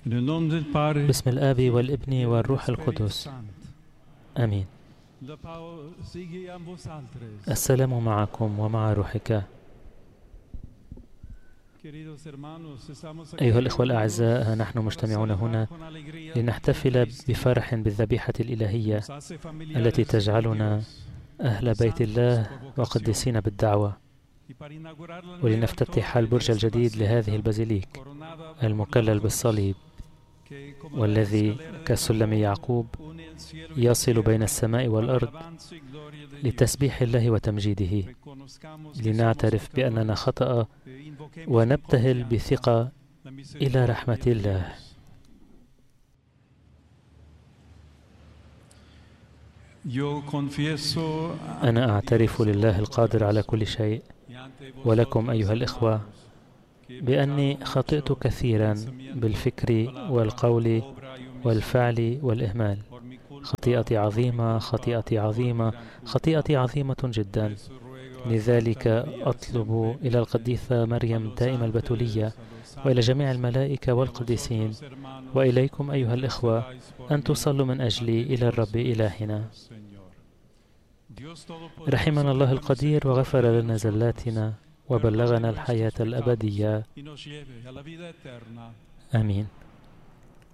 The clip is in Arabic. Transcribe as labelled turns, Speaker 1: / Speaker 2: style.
Speaker 1: باسم الآب والابن والروح القدس. آمين. السلام معكم ومع روحك. أيها الإخوة الأعزاء، نحن مجتمعون هنا لنحتفل بفرح بالذبيحة الإلهية التي تجعلنا أهل بيت الله وقديسين بالدعوة، ولنفتتح البرج الجديد لهذه البازيليك المكلل بالصليب، والذي كسلم يعقوب يصل بين السماء والأرض لتسبيح الله وتمجيده، لنعترف بأننا خطأ ونبتهل بثقة إلى رحمة الله. أنا أعترف لله القادر على كل شيء ولكم أيها الإخوة بأني خطئت كثيرا بالفكر والقول والفعل والإهمال. خطيئتي عظيمة، خطيئتي عظيمة، خطيئتي عظيمة جدا. لذلك أطلب إلى القديسة مريم دائم البتولية وإلى جميع الملائكة والقديسين وإليكم أيها الإخوة أن تصلوا من أجلي إلى الرب إلهنا. رحمنا الله القدير وغفر لنا زلاتنا وبلغنا الحياة الأبدية. آمين.